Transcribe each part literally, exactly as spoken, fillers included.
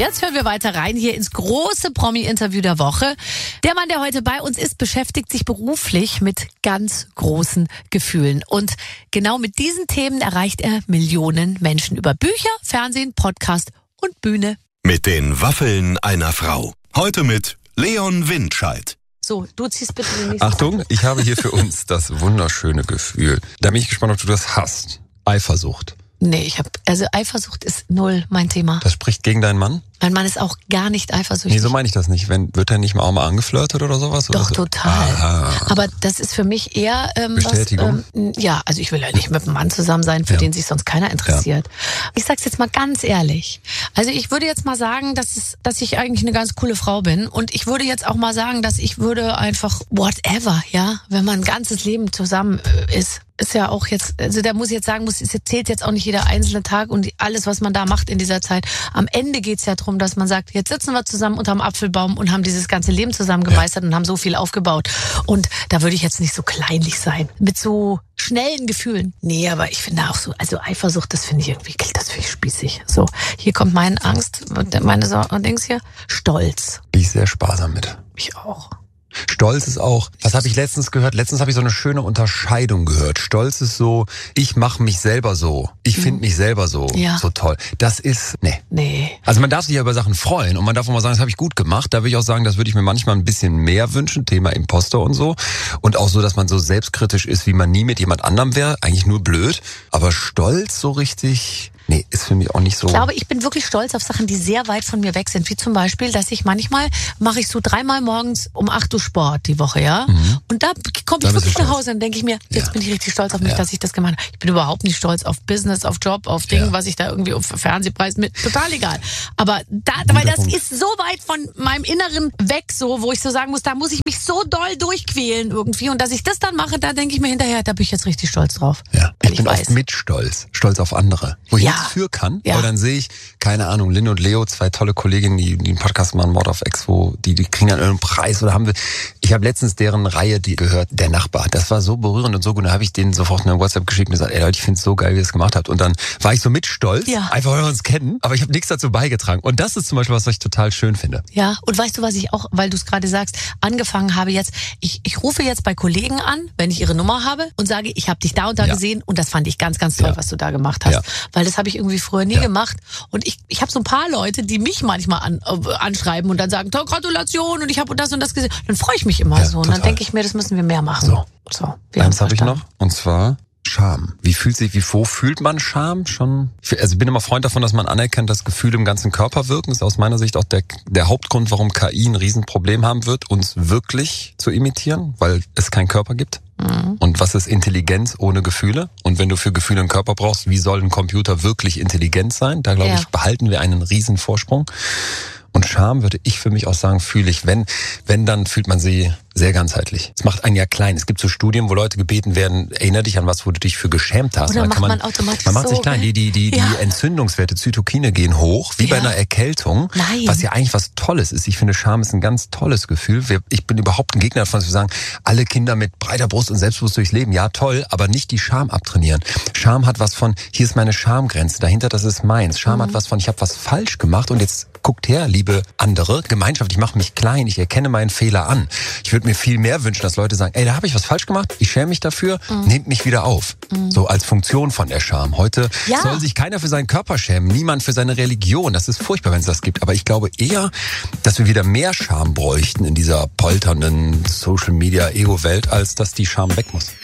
jetzt hören wir weiter rein hier ins große Promi-Interview der Woche. Der Mann, der heute bei uns ist, beschäftigt sich beruflich mit ganz großen Gefühlen. Und genau mit diesen Themen erreicht er Millionen Menschen über Bücher, Fernsehen, Podcast und Bühne. Mit den Waffeln einer Frau. Heute mit Leon Winscheid. So, du ziehst bitte den nächsten. Achtung, ich habe hier für uns das wunderschöne Gefühl. Da bin ich gespannt, ob du das hast. Eifersucht. Nee, ich habe also Eifersucht ist null mein Thema. Das spricht gegen deinen Mann? Mein Mann ist auch gar nicht eifersüchtig. Nee, so meine ich das nicht. Wenn, wird er nicht mal auch mal angeflirtet oder sowas? Doch, oder so? total. Aha. Aber das ist für mich eher ähm, Bestätigung? Was, ähm, ja, also ich will ja nicht mit einem Mann zusammen sein, für ja. den sich sonst keiner interessiert. Ja. Ich sag's jetzt mal ganz ehrlich. Also ich würde jetzt mal sagen, dass es, dass ich eigentlich eine ganz coole Frau bin. Und ich würde jetzt auch mal sagen, dass ich würde einfach whatever, ja, wenn man ein ganzes Leben zusammen äh, ist. Ist ja auch jetzt, also da muss ich jetzt sagen, muss, es zählt jetzt auch nicht jeder einzelne Tag und alles, was man da macht in dieser Zeit. Am Ende geht's ja darum, dass man sagt, jetzt sitzen wir zusammen unterm Apfelbaum und haben dieses ganze Leben zusammen gemeistert ja. und haben so viel aufgebaut. Und da würde ich jetzt nicht so kleinlich sein, mit so schnellen Gefühlen. Nee, aber ich finde auch so, also Eifersucht, das finde ich irgendwie, das finde ich spießig. So, hier kommt meine Angst, meine so Dings hier, Stolz. Bin ich sehr sparsam mit. Ich auch. Stolz ist auch, was habe ich letztens gehört? Letztens habe ich so eine schöne Unterscheidung gehört. Stolz ist so, ich mache mich selber so. Ich finde mich selber so ja. so toll. Das ist, nee. Nee. Also man darf sich ja über Sachen freuen und man darf auch mal sagen, das habe ich gut gemacht. Da würde ich auch sagen, das würde ich mir manchmal ein bisschen mehr wünschen, Thema Imposter und so. Und auch so, dass man so selbstkritisch ist, wie man nie mit jemand anderem wäre. Eigentlich nur blöd. Aber Stolz so richtig... Nee, ist für mich auch nicht so. Ich glaube, ich bin wirklich stolz auf Sachen, die sehr weit von mir weg sind. Wie zum Beispiel, dass ich manchmal mache ich so dreimal morgens um acht Uhr Sport die Woche, ja. Mhm. Und da komme ich wirklich nach Hause und denke ich mir, jetzt ja. bin ich richtig stolz auf mich, ja. dass ich das gemacht habe. Ich bin überhaupt nicht stolz auf Business, auf Job, auf Dinge, ja. was ich da irgendwie auf Fernsehpreis mit. Total egal. Aber da, weil das Punkt. Ist so weit von meinem Inneren weg, so, wo ich so sagen muss, da muss ich mich so doll durchquälen irgendwie. Und dass ich das dann mache, da denke ich mir hinterher, da bin ich jetzt richtig stolz drauf. Ja. Ich, ich bin weiß. oft mit Stolz. Stolz auf andere. Wo ich ja. nichts für kann, ja. aber dann sehe ich, keine Ahnung, Lynn und Leo, zwei tolle Kolleginnen, die, die einen Podcast machen, Mord auf Expo, die, die kriegen dann einen Preis oder haben wir. Ich habe letztens deren Reihe die gehört, der Nachbar. Das war so berührend und so gut. Da habe ich denen sofort eine WhatsApp geschickt und gesagt, ey Leute, ich finde es so geil, wie ihr es gemacht habt. Und dann war ich so mit stolz, ja. einfach weil wir uns kennen, aber ich habe nichts dazu beigetragen. Und das ist zum Beispiel was, was ich total schön finde. Ja, und weißt du, was ich auch, weil du es gerade sagst, angefangen habe jetzt, ich, ich rufe jetzt bei Kollegen an, wenn ich ihre Nummer habe und sage, ich habe dich da und da ja. gesehen und das fand ich ganz, ganz toll, ja. was du da gemacht hast. Ja. Weil das habe ich irgendwie früher nie ja. gemacht. Und ich, ich habe so ein paar Leute, die mich manchmal an, äh, anschreiben und dann sagen, toll, Gratulation und ich habe das und das gesehen. Dann freue ich mich immer ja, so. Und total. Dann denke ich mir, das müssen wir mehr machen. So, so eins habe ich noch. Und zwar Scham. Wie fühlt sich, wie wo fühlt man Scham schon? Also ich bin immer Freund davon, dass man anerkennt, dass Gefühle im ganzen Körper wirken. Das ist aus meiner Sicht auch der, der Hauptgrund, warum K I ein Riesenproblem haben wird, uns wirklich zu imitieren, weil es keinen Körper gibt. Mhm. Und was ist Intelligenz ohne Gefühle? Und wenn du für Gefühle einen Körper brauchst, wie soll ein Computer wirklich intelligent sein? Da glaube ja. ich, behalten wir einen riesen Vorsprung. Und Scham würde ich für mich auch sagen, fühle ich, wenn, wenn, dann fühlt man sie sehr ganzheitlich. Es macht einen ja klein. Es gibt so Studien, wo Leute gebeten werden, erinnere dich an was, wo du dich für geschämt hast. Oder dann macht kann man, man automatisch man macht so, sich klein. Die, die, die, ja. die Entzündungswerte, Zytokine gehen hoch, wie ja. bei einer Erkältung. Nein. Was ja eigentlich was Tolles ist. Ich finde, Scham ist ein ganz tolles Gefühl. Ich bin überhaupt ein Gegner davon, dass wir sagen, alle Kinder mit breiter Brust und selbstbewusst durchs Leben. Ja, toll, aber nicht die Scham abtrainieren. Scham hat was von, hier ist meine Schamgrenze, dahinter, das ist meins. Scham mhm. hat was von, ich habe was falsch gemacht und jetzt guckt her, liebe andere, Gemeinschaft, ich mache mich klein, ich erkenne meinen Fehler an. Ich würde mir viel mehr wünschen, dass Leute sagen, ey, da habe ich was falsch gemacht, ich schäme mich dafür, mhm. nehmt mich wieder auf. Mhm. So als Funktion von der Scham. Heute ja. soll sich keiner für seinen Körper schämen, niemand für seine Religion. Das ist furchtbar, wenn es das gibt. Aber ich glaube eher, dass wir wieder mehr Scham bräuchten in dieser polternden Social-Media-Ego-Welt, als dass die Scham weg muss.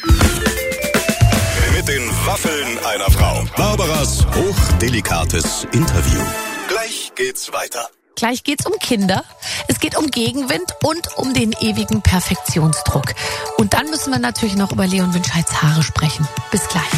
Mit den Waffeln einer Frau. Barbaras hochdelikates Interview. Gleich geht's weiter. Gleich geht's um Kinder, es geht um Gegenwind und um den ewigen Perfektionsdruck. Und dann müssen wir natürlich noch über Leon Winscheids Haare sprechen. Bis gleich.